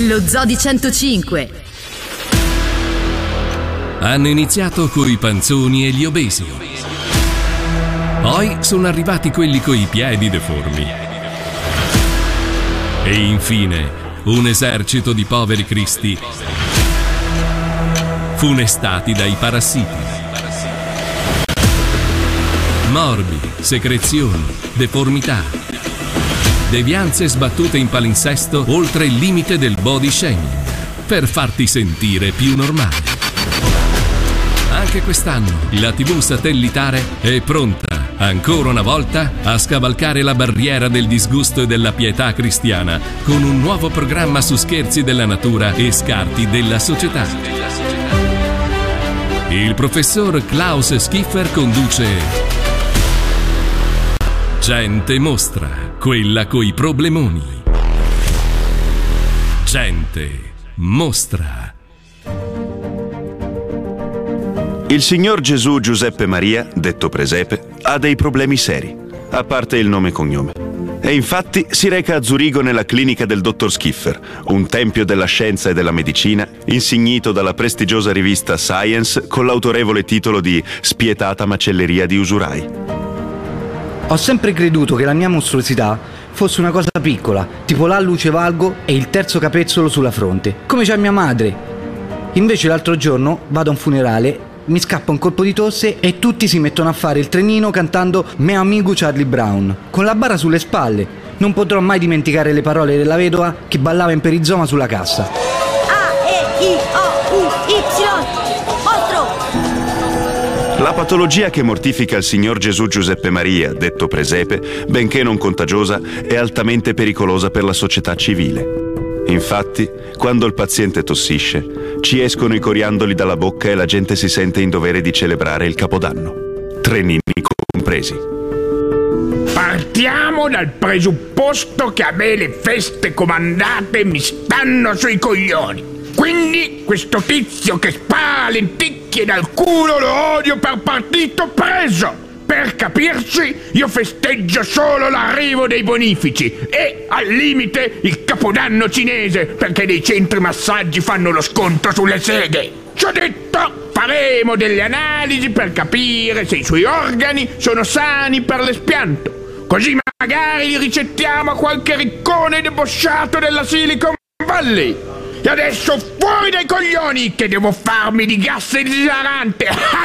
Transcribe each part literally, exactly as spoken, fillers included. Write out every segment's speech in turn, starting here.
Lo Zoo di centocinque. Hanno iniziato coi panzoni e gli obesi. Poi sono arrivati quelli coi piedi deformi. E infine un esercito di poveri cristi funestati dai parassiti. Morbi, secrezioni, deformità, devianze sbattute in palinsesto oltre il limite del body shaming, per farti sentire più normale. Anche quest'anno la tivù satellitare è pronta, ancora una volta, a scavalcare la barriera del disgusto e della pietà cristiana con un nuovo programma su scherzi della natura e scarti della società. Il professor Klaus Schiffer conduce Gente Mostra, quella coi problemoni. Gente Mostra. Il signor Gesù Giuseppe Maria, detto Presepe, ha dei problemi seri, a parte il nome e cognome. E infatti si reca a Zurigo nella clinica del dottor Schiffer, un tempio della scienza e della medicina, insignito dalla prestigiosa rivista Science con l'autorevole titolo di Spietata macelleria di usurai. Ho sempre creduto che la mia mostruosità fosse una cosa piccola, tipo l'alluce valgo e il terzo capezzolo sulla fronte, come c'ha mia madre. Invece l'altro giorno vado a un funerale, mi scappa un colpo di tosse e tutti si mettono a fare il trenino cantando Me amigo Charlie Brown, con la bara sulle spalle. Non potrò mai dimenticare le parole della vedova che ballava in perizoma sulla cassa. A, E, I, O, U, Y, mostro! La patologia che mortifica il signor Gesù Giuseppe Maria, detto Presepe, benché non contagiosa, è altamente pericolosa per la società civile. Infatti, quando il paziente tossisce, ci escono i coriandoli dalla bocca e la gente si sente in dovere di celebrare il Capodanno, trenini compresi. Partiamo dal presupposto che a me le feste comandate mi stanno sui coglioni. Quindi questo tizio che spara lenticchie dal culo lo odio per partito preso. Per capirci, io festeggio solo l'arrivo dei bonifici e, al limite, il Capodanno cinese, perché dei centri massaggi fanno lo sconto sulle seghe. Ciò detto, faremo delle analisi per capire se i suoi organi sono sani per l'espianto. Così magari li ricettiamo a qualche riccone debosciato della Silicon Valley. E adesso fuori dai coglioni, che devo farmi di gas esilarante!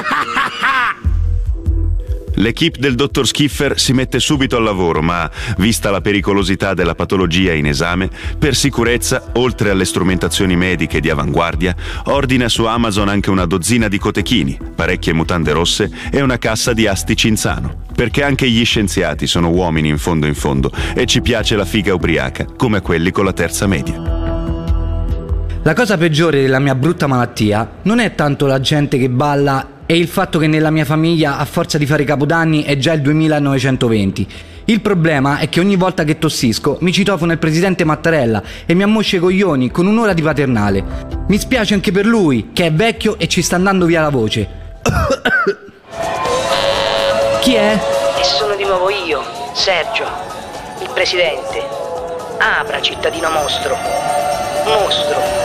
L'equipe del dottor Schiffer si mette subito al lavoro, ma, vista la pericolosità della patologia in esame, per sicurezza, oltre alle strumentazioni mediche di avanguardia, ordina su Amazon anche una dozzina di cotechini, parecchie mutande rosse e una cassa di asti Cinzano, perché anche gli scienziati sono uomini in fondo in fondo e ci piace la figa ubriaca, come a quelli con la terza media. La cosa peggiore della mia brutta malattia non è tanto la gente che balla e il fatto che nella mia famiglia a forza di fare i capodanni è già il duemilanovecentoventi. Il problema è che ogni volta che tossisco mi citofono il presidente Mattarella e mi ammoscia i coglioni con un'ora di paternale. Mi spiace anche per lui, che è vecchio e ci sta andando via la voce. Chi è? E sono di nuovo io, Sergio, il presidente. Apra, cittadino mostro. Mostro.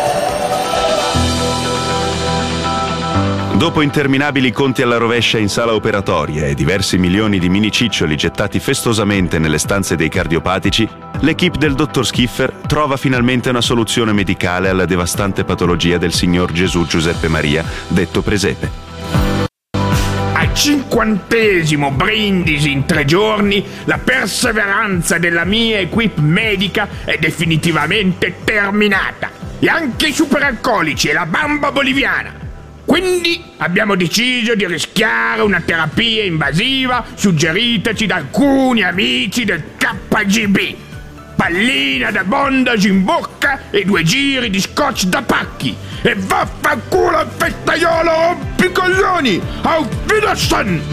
Dopo interminabili conti alla rovescia in sala operatoria e diversi milioni di mini ciccioli gettati festosamente nelle stanze dei cardiopatici, l'equipe del dottor Schiffer trova finalmente una soluzione medicale alla devastante patologia del signor Gesù Giuseppe Maria, detto Presepe. Al cinquantesimo brindisi in tre giorni, la perseveranza della mia equipe medica è definitivamente terminata. E anche i superalcolici e la bamba boliviana. Quindi abbiamo deciso di rischiare una terapia invasiva suggeritaci da alcuni amici del K G B. Pallina da bondage in bocca e due giri di scotch da pacchi. E vaffanculo al festaiolo rompicoglioni! Auf Wiedersehen!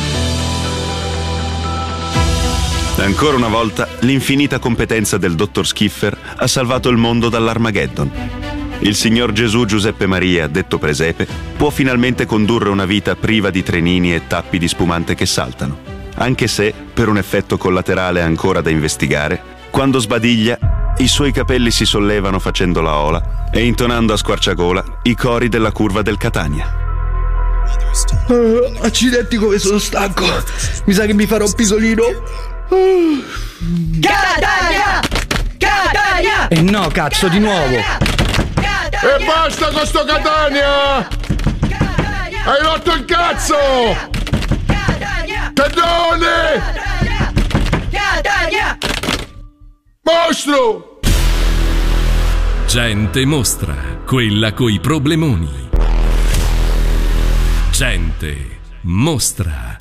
Ancora una volta, l'infinita competenza del dottor Schiffer ha salvato il mondo dall'Armageddon. Il signor Gesù Giuseppe Maria, detto Presepe, può finalmente condurre una vita priva di trenini e tappi di spumante che saltano, anche se, per un effetto collaterale ancora da investigare, quando sbadiglia, i suoi capelli si sollevano facendo la ola e intonando a squarciagola i cori della curva del Catania. Uh, accidenti come sono stanco. Mi sa che mi farò un pisolino. Uh. Catania! Catania! E eh no, cazzo, di nuovo. Catania! E basta con sto Catania! Catania! Hai rotto il cazzo! Cadone! Catania! Mostro! Gente mostra, quella coi problemoni. Gente mostra.